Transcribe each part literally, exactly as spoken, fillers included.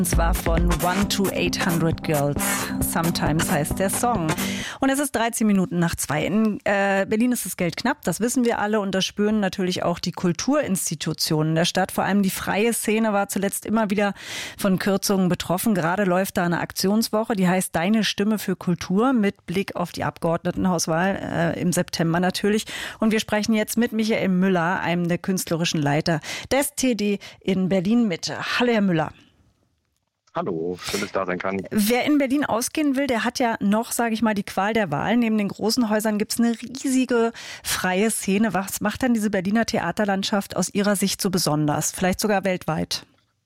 Und zwar von One to eight hundred Girls. Sometimes heißt der Song. Und es ist dreizehn Minuten nach zwei. In äh, Berlin ist das Geld knapp, das wissen wir alle. Und das spüren natürlich auch die Kulturinstitutionen der Stadt. Vor allem die freie Szene war zuletzt immer wieder von Kürzungen betroffen. Gerade läuft da eine Aktionswoche, die heißt Deine Stimme für Kultur mit Blick auf die Abgeordnetenhauswahl äh, im September natürlich. Und wir sprechen jetzt mit Michael Müller, einem der künstlerischen Leiter des T D in Berlin Mitte. Hallo, Herr Müller. Hallo, schön, dass ich da sein kann. Wer in Berlin ausgehen will, der hat ja noch, sage ich mal, die Qual der Wahl. Neben den großen Häusern gibt es eine riesige freie Szene. Was macht denn diese Berliner Theaterlandschaft aus Ihrer Sicht so besonders? Vielleicht sogar weltweit?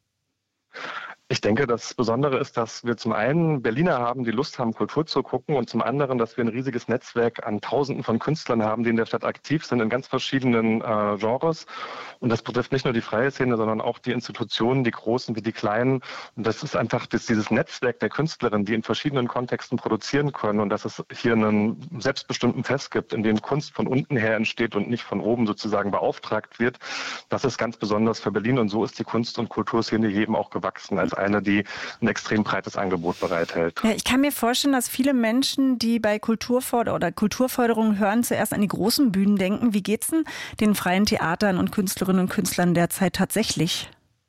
Ich denke, das Besondere ist, dass wir zum einen Berliner haben, die Lust haben, Kultur zu gucken, und zum anderen, dass wir ein riesiges Netzwerk an Tausenden von Künstlern haben, die in der Stadt aktiv sind, in ganz verschiedenen äh, Genres. Und das betrifft nicht nur die freie Szene, sondern auch die Institutionen, die großen wie die kleinen. Und das ist einfach das, dieses Netzwerk der Künstlerinnen, die in verschiedenen Kontexten produzieren können, und dass es hier einen selbstbestimmten Fest gibt, in dem Kunst von unten her entsteht und nicht von oben sozusagen beauftragt wird. Das ist ganz besonders für Berlin, und so ist die Kunst- und Kulturszene hier eben auch gewachsen, als eine, die ein extrem breites Angebot bereithält. Ja, ich kann mir vorstellen, dass viele Menschen, die bei Kulturförder oder Kulturförderung hören, zuerst an die großen Bühnen denken. Wie geht's denn den freien Theatern und Künstlerinnen und Künstlern derzeit tatsächlich?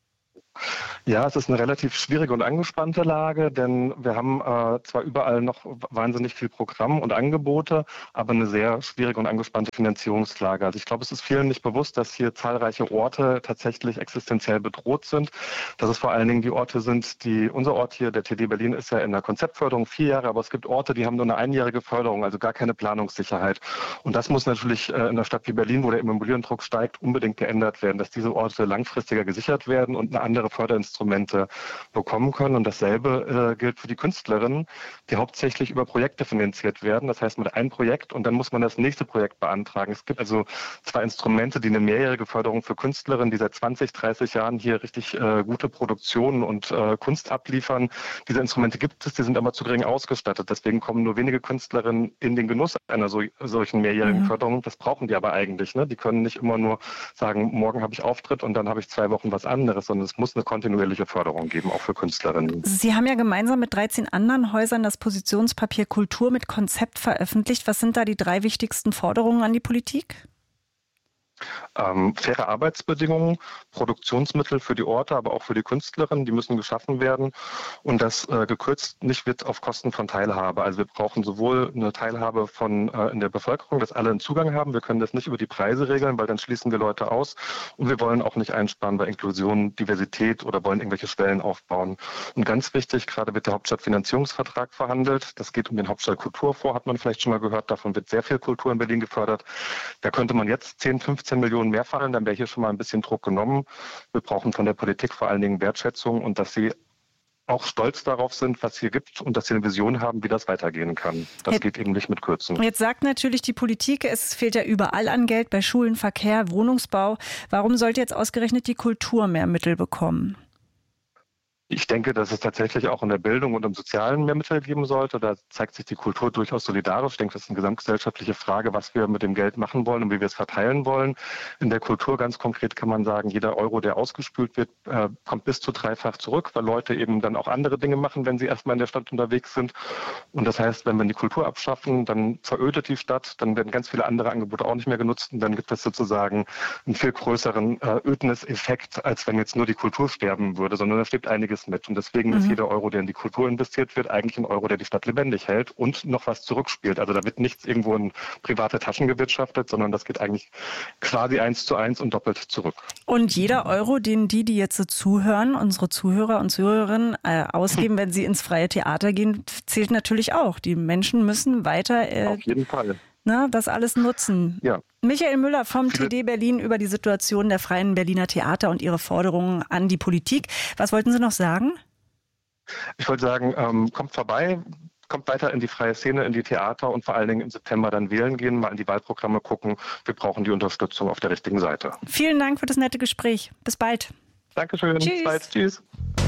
Ja, es ist eine relativ schwierige und angespannte Lage, denn wir haben äh, zwar überall noch wahnsinnig viel Programm und Angebote, aber eine sehr schwierige und angespannte Finanzierungslage. Also ich glaube, es ist vielen nicht bewusst, dass hier zahlreiche Orte tatsächlich existenziell bedroht sind. Dass es vor allen Dingen die Orte sind, die, unser Ort hier, der T D Berlin, ist ja in der Konzeptförderung vier Jahre, aber es gibt Orte, die haben nur eine einjährige Förderung, also gar keine Planungssicherheit. Und das muss natürlich äh, in einer Stadt wie Berlin, wo der Immobiliendruck steigt, unbedingt geändert werden, dass diese Orte langfristiger gesichert werden und eine andere Förderinstrumente bekommen können. Und dasselbe äh, gilt für die Künstlerinnen, die hauptsächlich über Projekte finanziert werden. Das heißt, mit einem Projekt, und dann muss man das nächste Projekt beantragen. Es gibt also zwei Instrumente, die eine mehrjährige Förderung für Künstlerinnen, die seit zwanzig, dreißig Jahren hier richtig äh, gute Produktionen und äh, Kunst abliefern. Diese Instrumente gibt es, die sind aber zu gering ausgestattet. Deswegen kommen nur wenige Künstlerinnen in den Genuss einer so, solchen mehrjährigen mhm. Förderung. Das brauchen die aber eigentlich. Ne? Die können nicht immer nur sagen, morgen habe ich Auftritt und dann habe ich zwei Wochen was anderes, sondern es muss eine kontinuierliche Förderung geben, auch für Künstlerinnen. Sie haben ja gemeinsam mit dreizehn anderen Häusern das Positionspapier Kultur mit Konzept veröffentlicht. Was sind da die drei wichtigsten Forderungen an die Politik? Ähm, faire Arbeitsbedingungen, Produktionsmittel für die Orte, aber auch für die Künstlerinnen, die müssen geschaffen werden, und das äh, gekürzt nicht wird auf Kosten von Teilhabe. Also wir brauchen sowohl eine Teilhabe von äh, in der Bevölkerung, dass alle einen Zugang haben. Wir können das nicht über die Preise regeln, weil dann schließen wir Leute aus, und wir wollen auch nicht einsparen bei Inklusion, Diversität oder wollen irgendwelche Schwellen aufbauen. Und ganz wichtig, gerade wird der Hauptstadtfinanzierungsvertrag verhandelt. Das geht um den Hauptstadtkulturfonds, hat man vielleicht schon mal gehört. Davon wird sehr viel Kultur in Berlin gefördert. Da könnte man jetzt zehn, fünfzehn Millionen mehr fallen, dann wäre hier schon mal ein bisschen Druck genommen. Wir brauchen von der Politik vor allen Dingen Wertschätzung und dass sie auch stolz darauf sind, was hier gibt, und dass sie eine Vision haben, wie das weitergehen kann. Das jetzt, geht eben nicht mit Kürzen. Jetzt sagt natürlich die Politik, es fehlt ja überall an Geld, bei Schulen, Verkehr, Wohnungsbau. Warum sollte jetzt ausgerechnet die Kultur mehr Mittel bekommen? Ich denke, dass es tatsächlich auch in der Bildung und im Sozialen mehr Mittel geben sollte. Da zeigt sich die Kultur durchaus solidarisch. Ich denke, das ist eine gesamtgesellschaftliche Frage, was wir mit dem Geld machen wollen und wie wir es verteilen wollen. In der Kultur ganz konkret kann man sagen, jeder Euro, der ausgespült wird, äh, kommt bis zu dreifach zurück, weil Leute eben dann auch andere Dinge machen, wenn sie erstmal in der Stadt unterwegs sind. Und das heißt, wenn wir die Kultur abschaffen, dann verödet die Stadt, dann werden ganz viele andere Angebote auch nicht mehr genutzt, und dann gibt es sozusagen einen viel größeren äh, Ödnis-Effekt, als wenn jetzt nur die Kultur sterben würde, sondern da steht einiges mit. Und deswegen mhm. ist jeder Euro, der in die Kultur investiert wird, eigentlich ein Euro, der die Stadt lebendig hält und noch was zurückspielt. Also da wird nichts irgendwo in private Taschen gewirtschaftet, sondern das geht eigentlich quasi eins zu eins und doppelt zurück. Und jeder Euro, den die, die jetzt so zuhören, unsere Zuhörer und Zuhörerinnen äh, ausgeben, hm. wenn sie ins freie Theater gehen, zählt natürlich auch. Die Menschen müssen weiter äh, Auf jeden Fall. Na, das alles nutzen. Ja. Michael Müller vom T D Berlin über die Situation der freien Berliner Theater und ihre Forderungen an die Politik. Was wollten Sie noch sagen? Ich wollte sagen, ähm, kommt vorbei, kommt weiter in die freie Szene, in die Theater, und vor allen Dingen im September dann wählen gehen, mal in die Wahlprogramme gucken. Wir brauchen die Unterstützung auf der richtigen Seite. Vielen Dank für das nette Gespräch. Bis bald. Dankeschön. Tschüss. Bis bald. Tschüss.